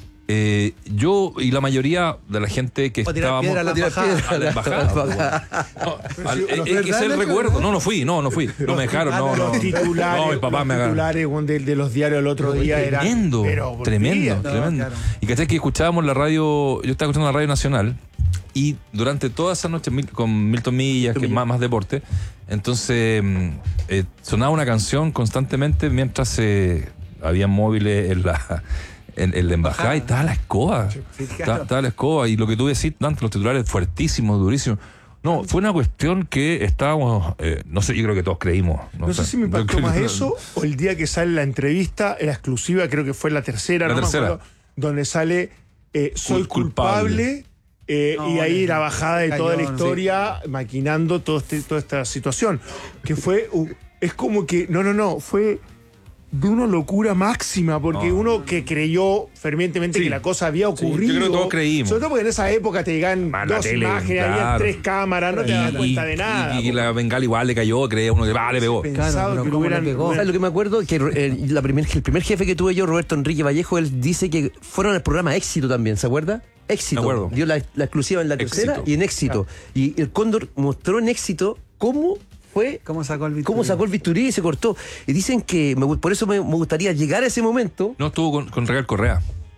eh, yo y la mayoría de la gente que O tirar estábamos piedra a la Tirar embajada. piedra. a la embajada. No, al- eh, eh, ese es el recuerdo. No, no fui, no, no fui. No me dejaron, no, no. Los titulares, No, mi papá los me agarró. titulares weón, de, de los diarios el otro día eran. Tremendo, pero por tremendo, día. No, tremendo. claro. Y caché que escuchábamos la radio, yo estaba escuchando la radio nacional y durante toda esa noche Mil- con Milton Millas, que es más, más deporte, entonces mm, eh, sonaba una canción constantemente mientras eh, había móviles en la, en, en la embajada y estaba la escoba. Estaba, estaba la escoba y lo que tú decís, Dante, los titulares fuertísimos, durísimos. No, fue una cuestión que estábamos, eh, no sé, yo creo que todos creímos. No sé si me impactó más eso o el día que sale la entrevista, la exclusiva, creo que fue la tercera, La no tercera. me acuerdo, donde sale eh, soy Cul- culpable. culpable, eh, No, y ahí no, la bajada de toda la cañón, historia, maquinando todo este, toda esta situación. Que fue, uh, es como que, no, no, no, fue de una locura máxima, porque No. uno que creyó fervientemente Sí. que la cosa había Sí, yo ocurrido. creo que todos creímos. Sobre todo porque en esa época te llegan Man, la dos tele, imágenes, había claro. tres cámaras, no te das cuenta de nada. Y, y la bengala igual le cayó, creía uno que va, le pegó. Pensado Claro, pero que lo ¿cómo le hubieran- pegó? hubieran- ¿sabes lo que me acuerdo? Que eh, la primer, el primer jefe que tuve yo, Roberto Enrique Vallejo, él dice que fueron al programa Éxito también, ¿se acuerda? Éxito. Me acuerdo. Dio la, la exclusiva en la tercera Éxito. y en Éxito. Y el Cóndor mostró en Éxito cómo fue, ¿Cómo sacó el cómo sacó el bisturí y se cortó. Y dicen que, me gu- por eso me, me gustaría llegar a ese momento. No estuvo con, con Real Correa.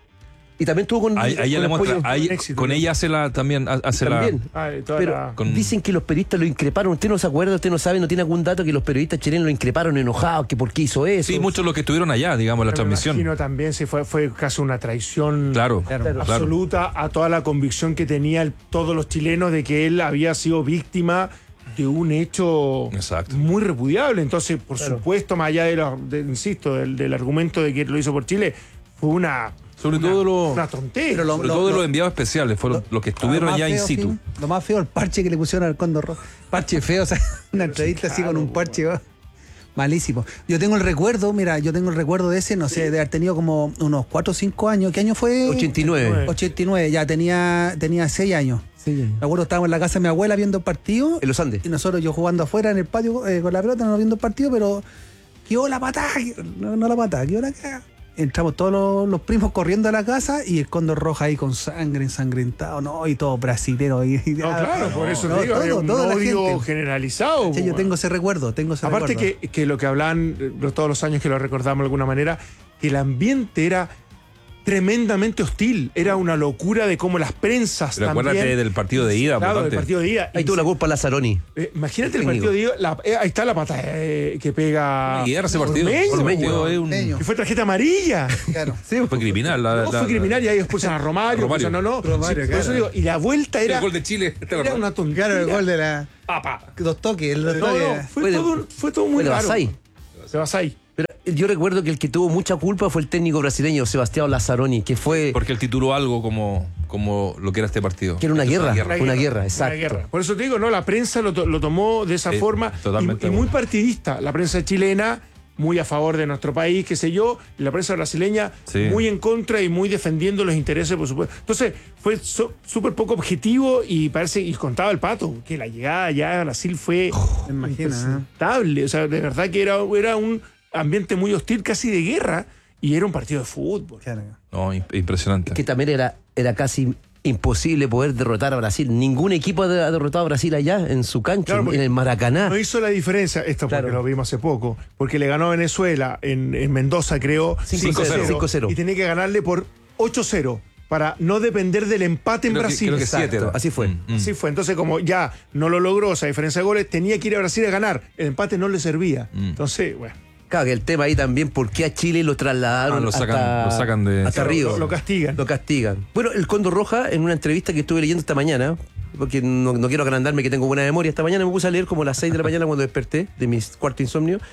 Y también tuvo con, Ahí, ahí ella con le muestra, apoyo- ahí- Éxito, con ¿no? ella hace la también hace también. Ah, toda Pero la- Con- dicen que los periodistas lo increparon. Usted no se acuerda, usted no sabe, no tiene algún dato que los periodistas chilenos lo increparon enojados, que por qué hizo la. eso. Sí, muchos los que estuvieron allá, digamos, en la Me transmisión. imagino también se fue, fue casi una traición Claro, Claro. claro. absoluta a toda la convicción que tenían todos los chilenos de que él había sido víctima de un hecho Exacto. muy repudiable. Entonces, por supuesto, más allá de, los- de- insisto, del, del argumento de que lo hizo por Chile, fue una, Sobre una, todo los, una tontera. Pero lo- sobre todo de lo- los enviados especiales, fueron los que estuvieron Lo más allá in feo, situ. Finn, lo más feo, el parche que le pusieron al Cóndor Rojo. Parche feo, o sea, una entrevista así con un parche oh, malísimo. Yo tengo el recuerdo, mira, yo tengo el recuerdo de ese, no sé, de haber tenido como unos cuatro o cinco años. ¿Qué año fue? ochenta y nueve. ochenta y nueve, ya tenía, tenía seis años. Me acuerdo, estábamos en la casa de mi abuela viendo el partido. En los Andes. Y nosotros, yo jugando afuera en el patio eh, con la pelota, no viendo el partido, pero quedó la patada, quedó- no, no la patada, quedó la caga. Entramos todos los, los primos corriendo a la casa y el Cóndor Roja ahí con sangre, ensangrentado, ¿no? Y todo brasilero. Y, y- No, claro, por eso no, te digo, había todo, un toda la odio gente. generalizado. Sí, yo po, tengo ese recuerdo, tengo ese Aparte recuerdo. que, que lo que hablan eh, todos los años que lo recordamos de alguna manera, que el ambiente era tremendamente hostil. Era una locura de cómo las prensas Pero también... acuérdate del partido de ida, Claro, por del parte. partido de ida. Ahí Y tuvo la se- culpa Lazzaroni. eh, imagínate el Técnico. partido de ida. la- eh, ahí está la pata eh, que pega... Y era ese partido. Ormeño, Ese partido weón. es un- Ormeño. Que fue tarjeta amarilla. Claro. fue criminal. La, No, la- fue criminal y ahí expulsan a Romario. Romario. expulsan- no, no. Romario, Sí, por eso claro. digo, y la vuelta el era, gol de Chile. ¿te era acordás? una tontería. Claro, el gol de la. Papá. Dos toques, el dos No, toques. no, fue, Fue de- todo, fue todo muy fue de raro. Basay. Sebasay. Pero yo recuerdo que el que tuvo mucha culpa fue el técnico brasileño Sebastián Lazzaroni, que fue Porque él tituló algo como, como lo que era este partido. que era una Es guerra, guerra. una guerra, Una exacto. guerra. Por eso te digo, no, la prensa lo, to- lo tomó de esa Sí, forma totalmente y, y de muy acuerdo. partidista. La prensa chilena muy a favor de nuestro país, qué sé yo, y la prensa brasileña Sí. muy en contra y muy defendiendo los intereses, por supuesto. Entonces, fue so- súper poco objetivo y parece, y contaba el Pato, que la llegada ya a Brasil fue Me imagino, ¿eh? impresentable. O sea, de verdad que era, era un ambiente muy hostil, casi de guerra, y era un partido de fútbol. Claro. No, im- impresionante. Que también era, era casi imposible poder derrotar a Brasil. Ningún equipo ha ha derrotado a Brasil allá, en su cancha, Claro, en- porque en el Maracaná. No hizo la diferencia, esto porque Claro. lo vimos hace poco, porque le ganó a Venezuela en, en Mendoza, creo, cinco cero. cinco cero. y tenía que ganarle por ocho cero para no depender del empate en Creo que- Brasil. creo que Exacto. siete era. Así fue. Mm, mm. Así fue. Entonces, como ya no lo logró, esa diferencia de goles, tenía que ir a Brasil a ganar. El empate no le servía. Mm. Entonces, bueno, Claro, que el tema ahí también, ¿por qué a Chile lo trasladaron Ah, lo sacan- hasta, lo sacan de- hasta Claro, Río? lo- lo castigan. Lo castigan. Bueno, el Cóndor Roja, en una entrevista que estuve leyendo esta mañana, porque no, no quiero agrandarme que tengo buena memoria, esta mañana me puse a leer como a las seis de la mañana cuando desperté de mis cuarto insomnio,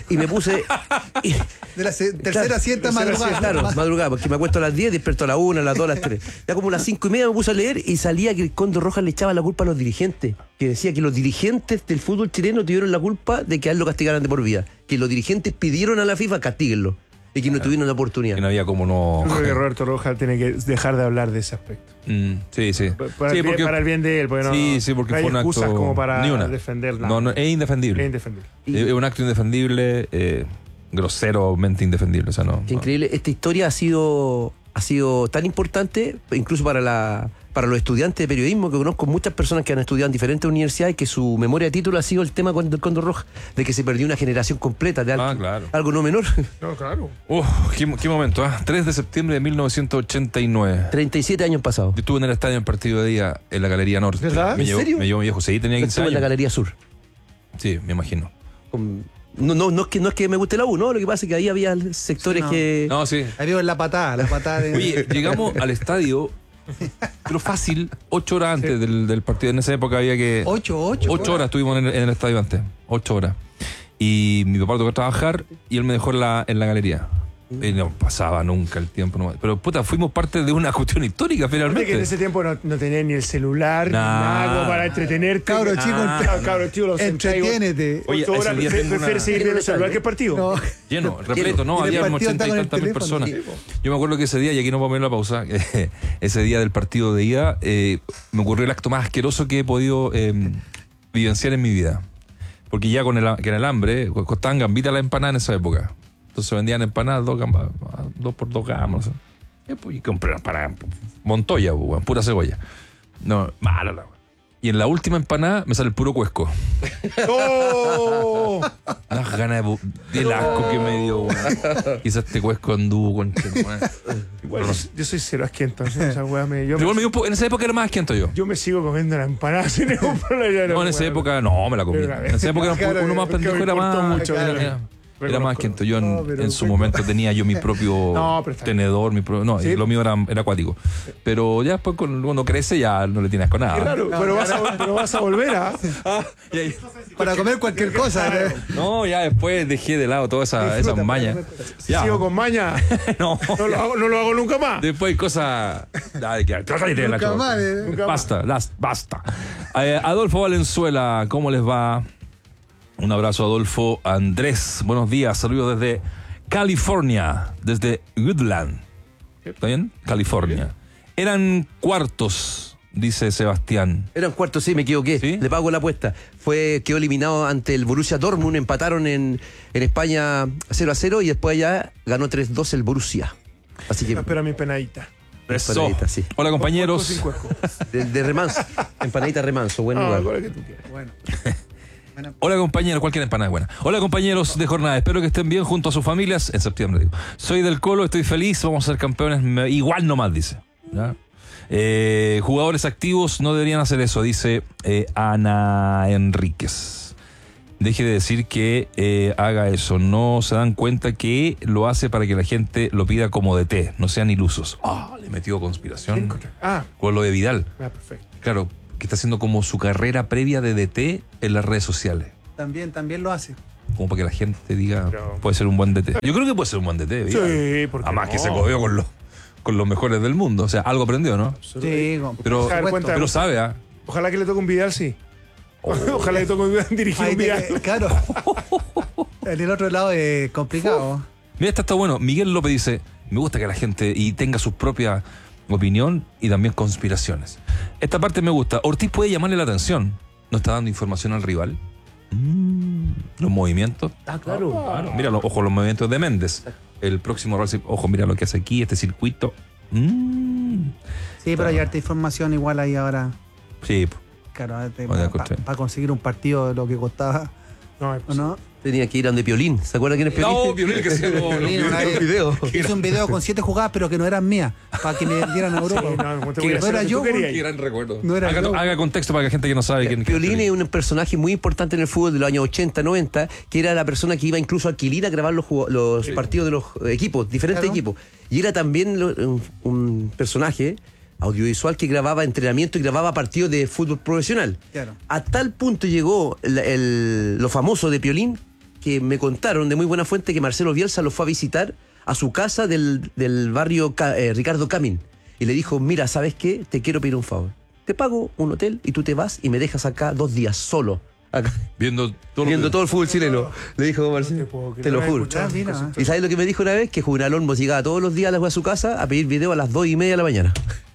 y me puse... y- De la se- tercera Claro, siesta tercera madrugada. Claro, madrugada, porque me acuesto a las diez, despierto a las una, a las dos, a las tres. Ya como a las cinco y media me puse a leer y salía que el Cóndor Rojas le echaba la culpa a los dirigentes. Que decía que los dirigentes del fútbol chileno tuvieron la culpa de que a él lo castigaran de por vida. Que los dirigentes pidieron a la FIFA castíguenlo. Y que no tuvieron la oportunidad. Que no había como no. Yo creo que Roberto Rojas tiene que dejar de hablar de ese aspecto. Mm, sí, sí. Para, Sí, el, bien, porque- para el bien de él, porque no, sí, sí, porque no hay fue un excusas acto. como para Ni una. defender nada. No, no, es indefendible. Es indefendible. Es un acto indefendible, eh, groseramente indefendible. O sea, no, Qué no. increíble. Esta historia ha sido, ha sido tan importante, incluso para la para los estudiantes de periodismo, que conozco muchas personas que han estudiado en diferentes universidades, que su memoria de título ha sido el tema con- del Cóndor Rojas, de que se perdió una generación completa de algo, Ah, claro. algo no menor. No, claro. Uf, qué, qué momento, ¿ah? tres de septiembre de mil novecientos ochenta y nueve. treinta y siete años pasados. Yo estuve en el estadio en partido de día en la Galería Norte. ¿Verdad? Me ¿En llevó, serio? Me llevó mi viejo. Sí, tenía quince Estuve en la años. Galería Sur. Sí, me imagino. Con- No, no, no, es que, no es que me guste la U, no, lo que pasa es que ahí había sectores Sí, no. que... No, sí. Ahí veo en la patada, la patada de. Oye, llegamos al estadio, pero fácil, ocho horas antes del, del partido. En esa época había que... Ocho, ocho. Ocho horas estuvimos en el, en el estadio antes. Ocho horas. Y mi papá tocó trabajar y él me dejó en la, en la galería. Y no pasaba nunca el tiempo. No. Pero puta, fuimos parte de una cuestión histórica Aparte que en finalmente. ese tiempo no, no tenía ni el celular, ni Nah. nada como para entretenerte. Cabro chico, Ah, entre- cabro chico, lo sentáis, Entretiénete. Oye, ocho ese horas, día pre- tengo prefieres una- seguir viendo el celular que el partido. No. Lleno, repleto, no, Y el había partido ochenta y está con el tantas mil teléfono. personas. Yo me acuerdo que ese día, y aquí nos vamos a ver la pausa, que ese día del partido de ida, eh, me ocurrió el acto más asqueroso que he podido eh, vivenciar en mi vida. Porque ya con el, que en el hambre, costaban gambitas las empanadas en esa época. Entonces vendían empanadas dos, gambas, dos por dos gambas. No sé. Y, pues, y compré empanadas, Montoya, pues, weón, pura cebolla. No, mala la weón. Y en la última empanada me sale el puro cuesco. ¡Oh! Unas ganas de bu- del asco que me dio, weón. Quizás este cuesco anduvo con... Igual, yo, yo soy cero asquiento. Esa weá me, yo, Pero igual me, me dio un po- en esa época era más asquiento yo. yo me sigo comiendo la empanada sin ningún problema. No, en esa weá. época no, me la comí. Pero, En esa época claro, uno más porque pendejo me era importó más... mucho, era, claro. era- era Reconozco. más asquiento. Yo en, No, pero en su bueno. momento tenía yo mi propio No, pero está bien. tenedor, mi propio... No, Sí. lo mío era, era acuático. Pero ya después con- cuando crece ya no le tienes con nada. Qué raro, pero, vas a, pero vas a volver a. Y ahí- Para comer cualquier cosa. ¿eh? no, ya después dejé de lado todas esas Disfruta, esas mañas. Si Ya. sigo con maña, no. no lo hago, no lo hago nunca más. Después hay cosas. Dale, que- trátale de la Nunca cosa. más, eh. Nunca más. Basta, las- basta. Eh, Adolfo Valenzuela, ¿cómo les va? Un abrazo, Adolfo. Andrés, buenos días. Saludos desde California, desde Woodland. ¿Está bien? California. Eran cuartos, dice Sebastián. Eran cuartos, sí, me equivoqué. ¿Sí? Le pago la apuesta. Fue, quedó eliminado ante el Borussia Dortmund, empataron en, en España cero a cero y después allá ganó tres dos el Borussia. Así que Espera mi penadita. Eso. empanadita, sí. Hola, Cuesco sin compañeros. cuesco. De, de remanso, empanadita remanso, buen Ah, lugar. con la que tú quieras. Bueno. Hola compañeros, cualquier empanada es buena. Hola compañeros de jornada, espero que estén bien junto a sus familias en septiembre. Digo. Soy del Colo, estoy feliz, vamos a ser campeones, me- igual nomás, dice. ¿Ya? Eh, jugadores activos no deberían hacer eso, dice eh, Ana Enríquez. Deje de decir que eh, haga eso, no se dan cuenta que lo hace para que la gente lo pida como D T, no sean ilusos. Ah, le metió conspiración Ah, con lo de Vidal. ah, perfecto. Claro, que está haciendo como su carrera previa de D T en las redes sociales. También, también lo hace. Como para que la gente diga, Pero- puede ser un buen D T. Yo creo que puede ser un buen D T. Vidal. Sí, porque Además no. que se codeó con los, con los mejores del mundo. O sea, algo aprendió, ¿no? Sí, con- Pero, Se da cuenta. pero sabe, ¿ah? Ojalá que le toque un Vidal, sí. Ojalá que le toque un Vidal dirigir Ahí un te- Vidal. claro. En el otro lado es complicado. Mira, esta está bueno. Miguel López dice, me gusta que la gente y tenga su propia opinión y también conspiraciones. Esta parte me gusta. Ortiz puede llamarle la atención. ¿No está dando información al rival? Mm, los movimientos. Ah, claro. Claro, mira, los, ojo, los movimientos de Méndez. El próximo rol, ojo, mira lo que hace aquí, este circuito. Mm, Sí, pero hay harta información igual ahí ahora. sí, po. Claro, Oye, para escuché. conseguir un partido de lo que costaba, No, es ¿o no? Tenía que ir a donde Piolín. ¿Se acuerda quién es Piolín? No, Piolín, que sea, no, no, Piolín, una vez video. hice un video con siete jugadas, pero que no eran mías, para que me dieran a Europa. Sí, no, como te Que voy a no hacer era lo que yo, tú querías. güey. Qué gran recuerdo. No era haga, yo. haga contexto para que gente que no sabe quién Piolín quién es un personaje muy importante en el fútbol de los años ochenta, noventa, que era la persona que iba incluso a Quilín a grabar los, jugó- los partidos de los equipos, diferentes Claro. equipos. Y era también lo- un, un personaje audiovisual que grababa entrenamiento y grababa partidos de fútbol profesional. Claro. A tal punto llegó el- el- lo famoso de Piolín que me contaron de muy buena fuente que Marcelo Bielsa lo fue a visitar a su casa del, del barrio eh, Ricardo Camin. Y le dijo, mira, ¿sabes qué? Te quiero pedir un favor. Te pago un hotel y tú te vas y me dejas acá dos días solo. Acá. Viendo, todo, Viendo que... todo el fútbol chileno. Le dijo Marcelo. No te, te lo juro. escuchar, ¿Y sabes lo que me dijo una vez? Que Juvenal Olmos llegaba todos los días a su casa a pedir video a las dos y media de la mañana.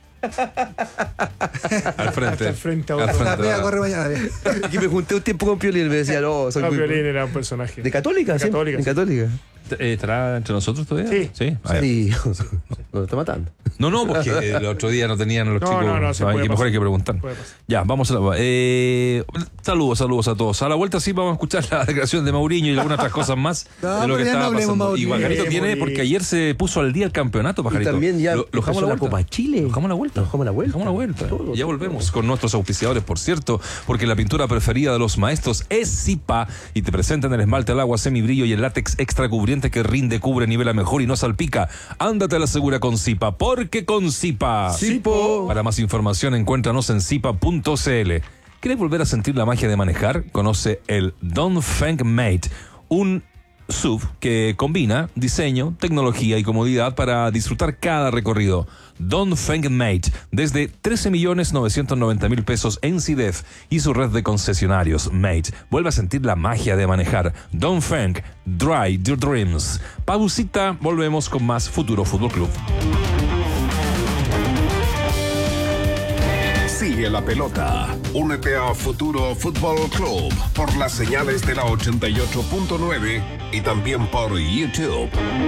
Al frente. Al frente, al a frente La pega a- corre mañana. Y me junté un tiempo con Piolín y me decía, no, soy No, muy... Piolín era un personaje. ¿De Católica? De sí, Católica, de sí. Católica. Eh, ¿Estará entre nosotros todavía? Sí. Sí. Ah, ya. Sí, nos está matando. No, no, porque el otro día no tenían los No, chicos. no, no, se hay puede que, mejor pasar. hay que preguntar. Puede pasar. Ya, vamos a la. Eh, saludos, saludos a todos. A la vuelta sí vamos a escuchar la declaración de Mourinho y algunas otras cosas más No, de lo que pero ya estaba no hablemos, pasando. Y Mourinho. Pajarito Eh, tiene, Mourinho. porque ayer se puso al día el campeonato, Pajarito. Y también ya lo, lo empezó dejamos la la vuelta. Copa Chile. Lo dejamos la vuelta. Lo dejamos la vuelta. Dejamos la vuelta. Todo, ya todo. volvemos con nuestros auspiciadores, por cierto, porque la pintura preferida de los maestros es Zipa y te presentan el esmalte al agua semibrillo y el látex extra cubriente que rinde, cubre, nivela mejor y no salpica. Ándate a la segura con Zipa, porque con Zipa. Zipo. Para más información, encuéntranos en zipa punto c l. ¿Quieres volver a sentir la magia de manejar? Conoce el Dongfeng Mate, un S U V que combina diseño, tecnología y comodidad para disfrutar cada recorrido. Dongfeng Mate, desde trece millones novecientos noventa mil pesos en C I D E F y su red de concesionarios. Mate, vuelve a sentir la magia de manejar. Dongfeng, Drive Your Dreams. Pausita, volvemos con más Futuro Fútbol Club. Sigue la pelota. Únete a Futuro Fútbol Club por las señales de la ochenta y ocho punto nueve y también por YouTube.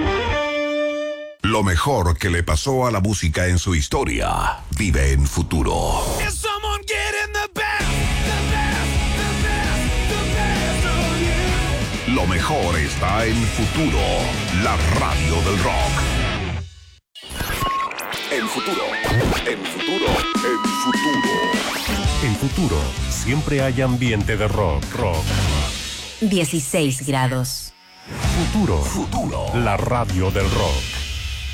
Lo mejor que le pasó a la música en su historia vive en Futuro. Lo mejor está en Futuro, la radio del rock. En Futuro, en Futuro, en Futuro. En Futuro, siempre hay ambiente de rock, rock. dieciséis grados. Futuro, Futuro. la radio del rock.